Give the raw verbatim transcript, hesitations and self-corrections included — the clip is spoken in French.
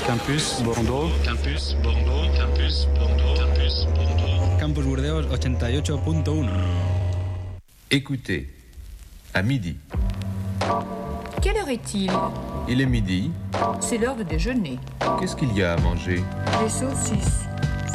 Campus Bordeaux. Campus Bordeaux. Campus Bordeaux. Campus Bordeaux. Campus Burdeos ochenta y ocho punto uno. Écoutez, à midi. Quelle heure est-il? Il est midi. C'est l'heure de déjeuner. Qu'est-ce qu'il y a à manger? Des saucisses.